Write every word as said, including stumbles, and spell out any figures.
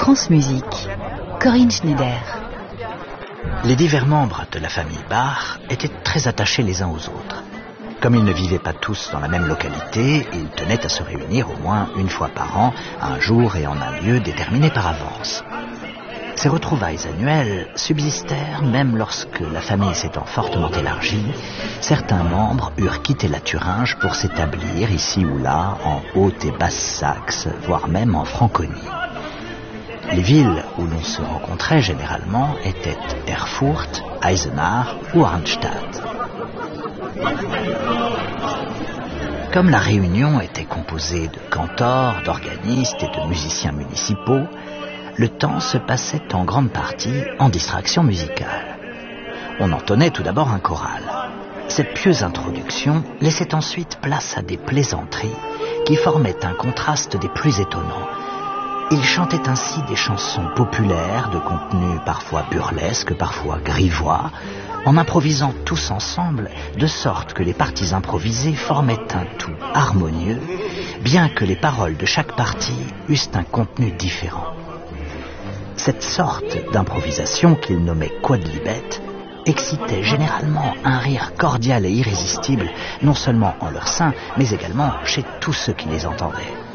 France Musique, Corinne Schneider. Les divers membres de la famille Bach étaient très attachés les uns aux autres. Comme ils ne vivaient pas tous dans la même localité, ils tenaient à se réunir au moins une fois par an, à un jour et en un lieu déterminés par avance. Ces retrouvailles annuelles subsistèrent même lorsque, la famille s'étant fortement élargie, certains membres eurent quitté la Thuringe pour s'établir ici ou là en Haute et Basse-Saxe, voire même en Franconie. Les villes où l'on se rencontrait généralement étaient Erfurt, Eisenach ou Arnstadt. Comme la réunion était composée de cantors, d'organistes et de musiciens municipaux, le temps se passait en grande partie en distraction musicale. On entonnait tout d'abord un choral. Cette pieuse introduction laissait ensuite place à des plaisanteries qui formaient un contraste des plus étonnants. Ils chantaient ainsi des chansons populaires de contenu parfois burlesque, parfois grivois, en improvisant tous ensemble, de sorte que les parties improvisées formaient un tout harmonieux, bien que les paroles de chaque partie eussent un contenu différent. Cette sorte d'improvisation qu'ils nommaient quodlibet excitait généralement un rire cordial et irrésistible, non seulement en leur sein, mais également chez tous ceux qui les entendaient.